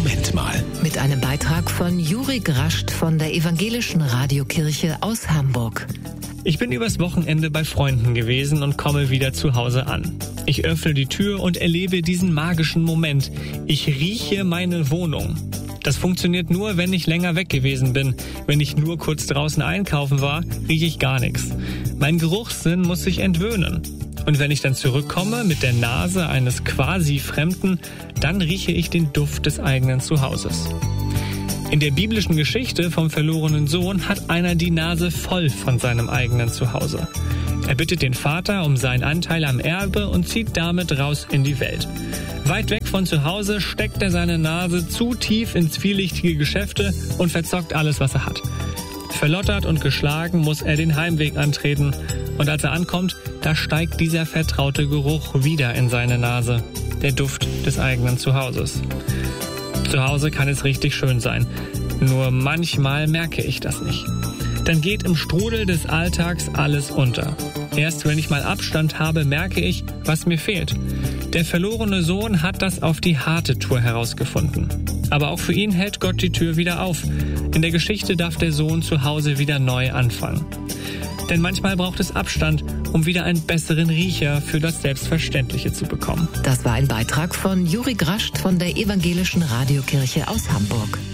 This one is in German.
Moment mal. Mit einem Beitrag von Juri Grascht von der Evangelischen Radiokirche aus Hamburg. Ich bin übers Wochenende bei Freunden gewesen und komme wieder zu Hause an. Ich öffne die Tür und erlebe diesen magischen Moment. Ich rieche meine Wohnung. Das funktioniert nur, wenn ich länger weg gewesen bin. Wenn ich nur kurz draußen einkaufen war, rieche ich gar nichts. Mein Geruchssinn muss sich entwöhnen. Und wenn ich dann zurückkomme mit der Nase eines quasi Fremden, dann rieche ich den Duft des eigenen Zuhauses. In der biblischen Geschichte vom verlorenen Sohn hat einer die Nase voll von seinem eigenen Zuhause. Er bittet den Vater um seinen Anteil am Erbe und zieht damit raus in die Welt. Weit weg von zu Hause steckt er seine Nase zu tief in zwielichtige Geschäfte und verzockt alles, was er hat. Verlottert und geschlagen muss er den Heimweg antreten. Und als er ankommt, da steigt dieser vertraute Geruch wieder in seine Nase. Der Duft des eigenen Zuhauses. Zu Hause kann es richtig schön sein. Nur manchmal merke ich das nicht. Dann geht im Strudel des Alltags alles unter. Erst wenn ich mal Abstand habe, merke ich, was mir fehlt. Der verlorene Sohn hat das auf die harte Tour herausgefunden. Aber auch für ihn hält Gott die Tür wieder auf. In der Geschichte darf der Sohn zu Hause wieder neu anfangen. Denn manchmal braucht es Abstand, um wieder einen besseren Riecher für das Selbstverständliche zu bekommen. Das war ein Beitrag von Juri Grascht von der Evangelischen Radiokirche aus Hamburg.